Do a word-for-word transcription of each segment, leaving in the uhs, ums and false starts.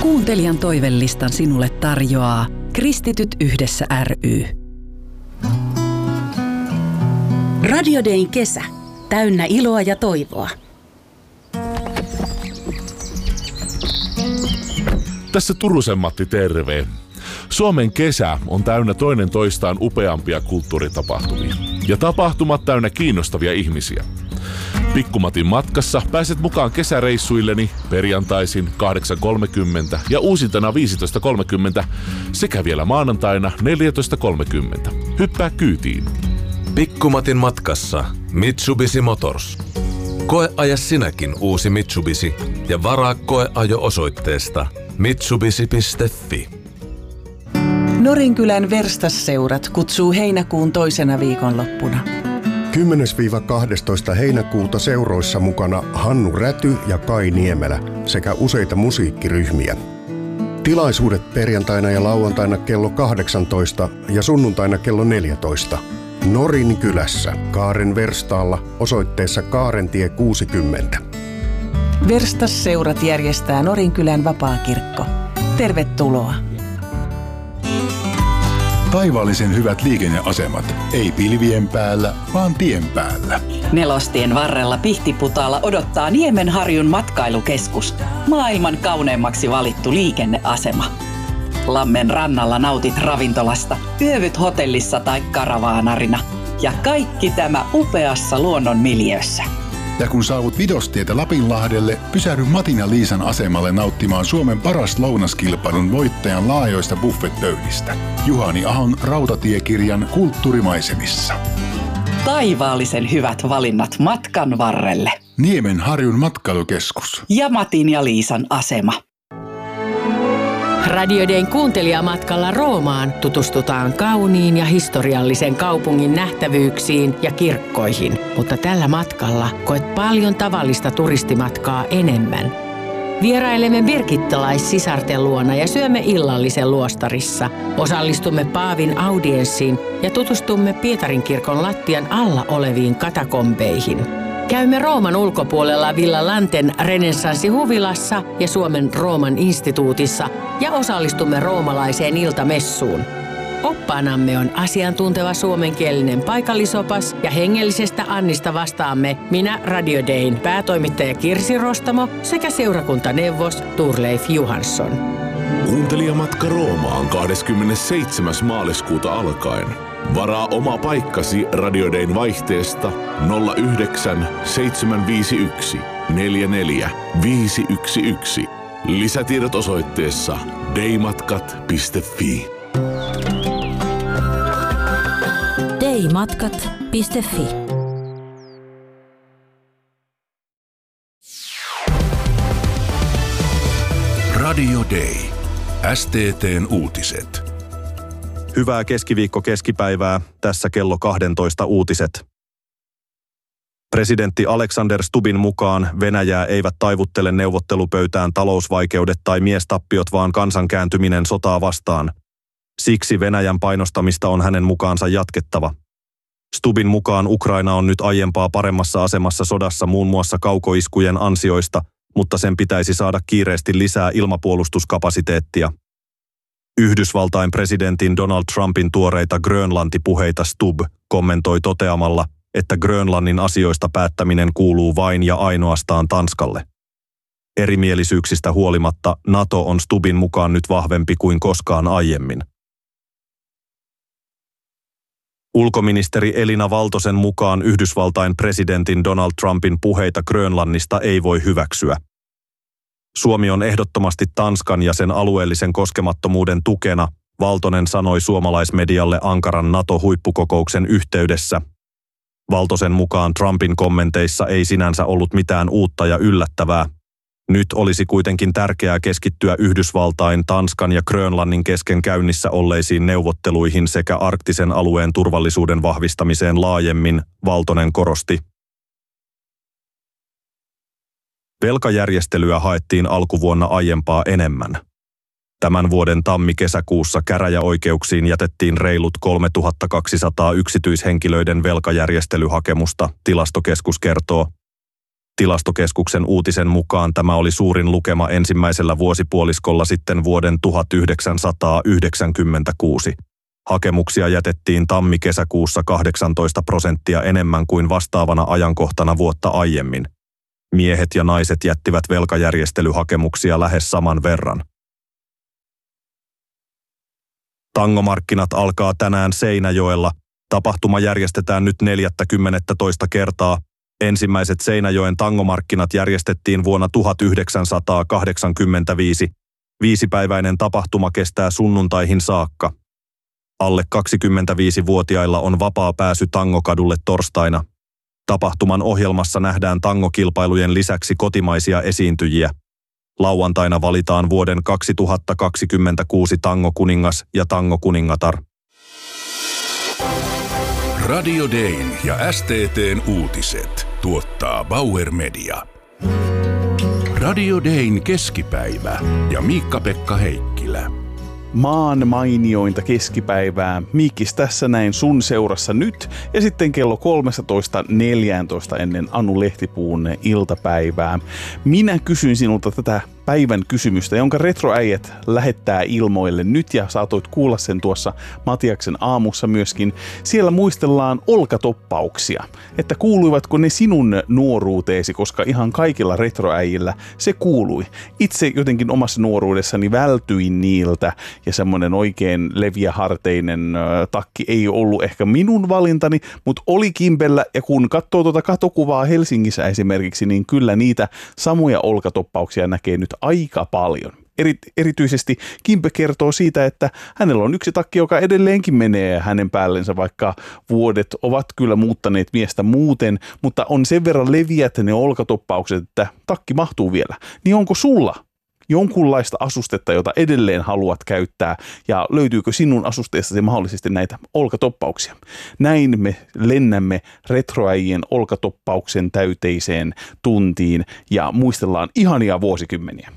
Kuuntelijan toivelistan sinulle tarjoaa Kristityt yhdessä ry. Radio Dayn kesä. Täynnä iloa ja toivoa. Tässä Turusen Matti, terve. Suomen kesä on täynnä toinen toistaan upeampia kulttuuritapahtumia. Ja tapahtumat täynnä kiinnostavia ihmisiä. Pikkumatin matkassa pääset mukaan kesäreissuilleni perjantaisin kahdeksan kolmekymmentä ja uusintana viisitoista kolmekymmentä sekä vielä maanantaina neljätoista kolmekymmentä. Hyppää kyytiin. Pikkumatin matkassa Mitsubishi Motors. Koeaja sinäkin uusi Mitsubishi ja varaa koeajo osoitteesta mitsubishi piste fi. Norinkylän Verstasseurat kutsuu heinäkuun toisena viikonloppuna. kymmenes kahdestoista heinäkuuta seuroissa mukana Hannu Räty ja Kai Niemelä sekä useita musiikkiryhmiä. Tilaisuudet perjantaina ja lauantaina kello kahdeksantoista ja sunnuntaina kello neljätoista. Norinkylässä Kaaren Verstaalla osoitteessa Kaarentie kuusikymmentä. Verstasseurat järjestää Norinkylän vapaakirkko. Tervetuloa! Taivaallisen hyvät liikenneasemat. Ei pilvien päällä, vaan tien päällä. Nelostien varrella Pihtiputaalla odottaa Niemenharjun matkailukeskus. Maailman kauneimmaksi valittu liikenneasema. Lammen rannalla nautit ravintolasta, yövyt hotellissa tai karavaanarina. Ja kaikki tämä upeassa luonnon miljöössä. Ja kun saavut Vidostietä Lapinlahdelle, pysähdy Matin ja Liisan asemalle nauttimaan Suomen paras lounaskilpailun voittajan laajoista buffetpöydistä. Juhani Ahon rautatiekirjan Kulttuurimaisemissa. Taivaallisen hyvät valinnat matkan varrelle. Niemenharjun matkailukeskus. Ja Matin ja Liisan asema. Radio Dayn kuuntelijamatkalla Roomaan tutustutaan kauniin ja historiallisen kaupungin nähtävyyksiin ja kirkkoihin, mutta tällä matkalla koet paljon tavallista turistimatkaa enemmän. Vierailemme birgittalais-sisarten luona ja syömme illallisen luostarissa. Osallistumme Paavin audienssiin ja tutustumme Pietarin kirkon lattian alla oleviin katakombeihin. Käymme Rooman ulkopuolella Villa Lanten renessanssihuvilassa ja Suomen Rooman instituutissa ja osallistumme roomalaiseen iltamessuun. Oppaanamme on asiantunteva suomenkielinen paikallisopas ja hengellisestä Annista vastaamme minä Radio Dayn päätoimittaja Kirsi Rostamo sekä seurakuntaneuvos Turleif Johansson. Kuuntelijamatka Roomaan kahdeskymmenesseitsemäs maaliskuuta alkaen. Varaa oma paikkasi Radio Dayn vaihteesta nolla yhdeksän seitsemän viisi yksi neljä neljä viisi yksi yksi. Lisätiedot osoitteessa daymatkat piste fi. daymatkat piste fi. Radio Day. S T T:n uutiset. Hyvää keskiviikko keskipäivää, tässä kello kaksitoista uutiset. Presidentti Alexander Stubbin mukaan Venäjää eivät taivuttele neuvottelupöytään talousvaikeudet tai miestappiot, vaan kansan kääntyminen sotaa vastaan. Siksi Venäjän painostamista on hänen mukaansa jatkettava. Stubbin mukaan Ukraina on nyt aiempaa paremmassa asemassa sodassa muun muassa kaukoiskujen ansioista, mutta sen pitäisi saada kiireesti lisää ilmapuolustuskapasiteettia. Yhdysvaltain presidentin Donald Trumpin tuoreita Grönlanti-puheita Stubb kommentoi toteamalla, että Grönlannin asioista päättäminen kuuluu vain ja ainoastaan Tanskalle. Erimielisyyksistä huolimatta NATO on Stubbin mukaan nyt vahvempi kuin koskaan aiemmin. Ulkoministeri Elina Valtosen mukaan Yhdysvaltain presidentin Donald Trumpin puheita Grönlannista ei voi hyväksyä. Suomi on ehdottomasti Tanskan ja sen alueellisen koskemattomuuden tukena, Valtonen sanoi suomalaismedialle Ankaran NATO-huippukokouksen yhteydessä. Valtosen mukaan Trumpin kommenteissa ei sinänsä ollut mitään uutta ja yllättävää. Nyt olisi kuitenkin tärkeää keskittyä Yhdysvaltain, Tanskan ja Grönlannin kesken käynnissä olleisiin neuvotteluihin sekä arktisen alueen turvallisuuden vahvistamiseen laajemmin, Valtonen korosti. Velkajärjestelyä haettiin alkuvuonna aiempaa enemmän. Tämän vuoden tammi-kesäkuussa käräjäoikeuksiin jätettiin reilut kolmetuhattakaksisataa yksityishenkilöiden velkajärjestelyhakemusta, Tilastokeskus kertoo. Tilastokeskuksen uutisen mukaan tämä oli suurin lukema ensimmäisellä vuosipuoliskolla sitten vuoden tuhatyhdeksänsataayhdeksänkymmentäkuusi. Hakemuksia jätettiin tammi-kesäkuussa kahdeksantoista prosenttia enemmän kuin vastaavana ajankohtana vuotta aiemmin. Miehet ja naiset jättivät velkajärjestelyhakemuksia lähes saman verran. Tangomarkkinat alkaa tänään Seinäjoella. Tapahtuma järjestetään nyt neljäkymmentätoista kertaa. Ensimmäiset Seinäjoen tangomarkkinat järjestettiin vuonna tuhatyhdeksänsataakahdeksankymmentäviisi. Viisipäiväinen tapahtuma kestää sunnuntaihin saakka. Alle kaksikymmentäviisivuotiailla on vapaa pääsy Tangokadulle torstaina. Tapahtuman ohjelmassa nähdään tangokilpailujen lisäksi kotimaisia esiintyjiä. Lauantaina valitaan vuoden kaksituhattakaksikymmentäkuusi tangokuningas ja tangokuningatar. Radio Dayn ja S T T:n uutiset tuottaa Bauer Media. Radio Dayn keskipäivä ja Miikka-Pekka Heikkilä. Maan mainiointa keskipäivää. Miikis tässä näin sun seurassa nyt ja sitten kello kolmetoista neljätoista ennen Anu Lehtipuun iltapäivää. Minä kysyin sinulta tätä päivän kysymystä, jonka retroäijät lähettää ilmoille nyt ja saatoit kuulla sen tuossa Matiaksen aamussa myöskin. Siellä muistellaan olkatoppauksia, että kuuluivatko ne sinun nuoruuteesi, koska ihan kaikilla retroäijillä se kuului. Itse jotenkin omassa nuoruudessani vältyin niiltä ja semmoinen oikein leviäharteinen äh, takki ei ollut ehkä minun valintani, mutta oli Kimpellä ja kun katsoo tuota katokuvaa Helsingissä esimerkiksi, niin kyllä niitä samoja olkatoppauksia näkee nyt aika paljon. Eri, erityisesti Kimpe kertoo siitä, että hänellä on yksi takki, joka edelleenkin menee hänen päällensä, vaikka vuodet ovat kyllä muuttaneet miestä muuten, mutta on sen verran leviät ne olkatoppaukset, että takki mahtuu vielä. Niin onko sulla jonkunlaista asustetta, jota edelleen haluat käyttää, ja löytyykö sinun asusteestasi mahdollisesti näitä olkatoppauksia? Näin me lennämme retroäijien olkatoppauksen täyteiseen tuntiin ja muistellaan ihania vuosikymmeniä.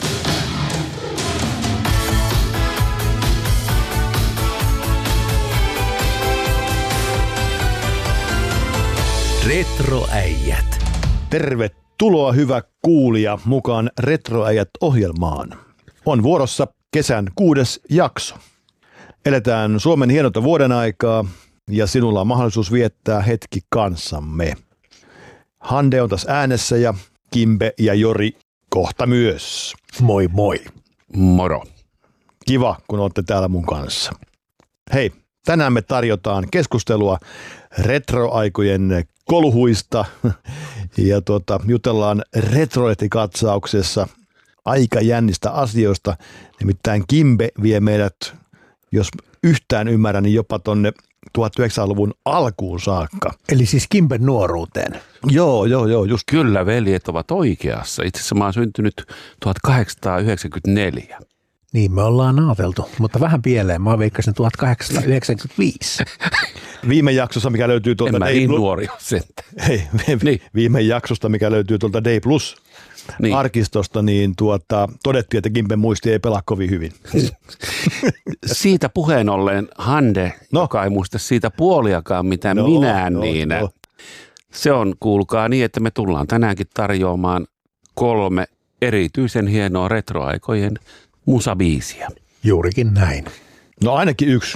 Retroäijät. Tervetuloa hyvä kuulija mukaan Retroäijät-ohjelmaan. On vuorossa kesän kuudes jakso. Eletään Suomen hienota vuoden aikaa ja sinulla on mahdollisuus viettää hetki kanssamme. Hande on tässä äänessä ja Kimpe ja Jori kohta myös. Moi moi. Moro. Kiva, kun olette täällä mun kanssa. Hei, tänään me tarjotaan keskustelua retroaikojen kolhuista ja tuota, jutellaan retrolehtikatsauksessa aika jännistä asioista. Nimittäin Kimpe vie meidät, jos yhtään ymmärrän, niin jopa tonne tuhatyhdeksänsataaluvun alkuun saakka. Eli siis Kimpen nuoruuteen. Joo, joo, joo, just. Kyllä veljet ovat oikeassa. Itse asiassa mä oon syntynyt tuhatkahdeksansataayhdeksänkymmentäneljä. Niin me ollaan ajateltu, mutta vähän pieleen. Mä veikkasin tuhatkahdeksansataayhdeksänkymmentäviisi. Viime jaksossa, mikä löytyy tuolta... En mä niin nuori ole Hei, niin. Viime jaksosta, mikä löytyy tuolta Day Plus niin. arkistosta, niin tuota, todettiin, että Kimpen muisti ei pelaa kovin hyvin. Siitä puheen ollen Hande, no. joka ei muista siitä puoliakaan mitä no, minä, no, niin no. se on, kuulkaa niin, että me tullaan tänäänkin tarjoamaan kolme erityisen hienoa retroaikojen musabiisiä. Juurikin näin. No ainakin yksi.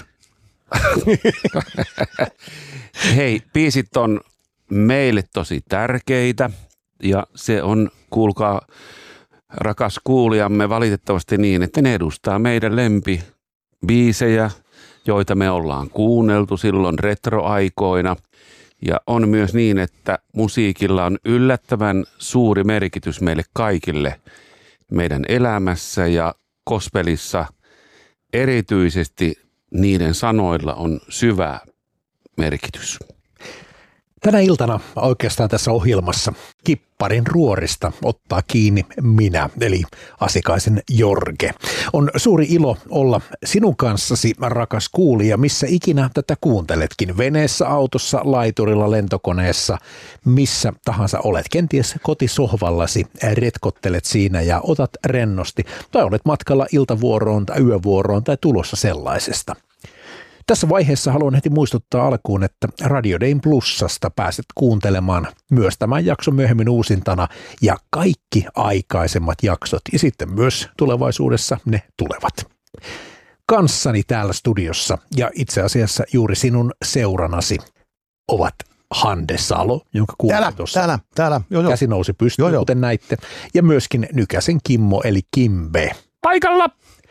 Hei, biisit on meille tosi tärkeitä ja se on, kuulkaa rakas kuulijamme, valitettavasti niin, että ne edustaa meidän lempibiisejä, joita me ollaan kuunneltu silloin retroaikoina. Ja on myös niin, että musiikilla on yllättävän suuri merkitys meille kaikille meidän elämässä ja gospelissa erityisesti niiden sanoilla on syvä merkitys. Tänä iltana oikeastaan tässä ohjelmassa kipparin ruorista ottaa kiinni minä, eli Asikaisen Jorge. On suuri ilo olla sinun kanssasi, rakas kuulija, missä ikinä tätä kuunteletkin. Veneessä, autossa, laiturilla, lentokoneessa, missä tahansa olet. Kenties kotisohvallasi retkottelet siinä ja otat rennosti. Tai olet matkalla iltavuoroon tai yövuoroon tai tulossa sellaisesta. Tässä vaiheessa haluan heti muistuttaa alkuun, että Radio Dayn Plusasta pääset kuuntelemaan myös tämän jakson myöhemmin uusintana ja kaikki aikaisemmat jaksot ja sitten myös tulevaisuudessa ne tulevat. Kanssani täällä studiossa ja itse asiassa juuri sinun seuranasi ovat Hande Salo, jonka kuulitte tuossa. Täällä, täällä. Joo, joo. Käsi nousi pystyyn, joo, joo. Kuten näitte. Ja myöskin Nykäsen Kimmo, eli Kimbe. Paikalla!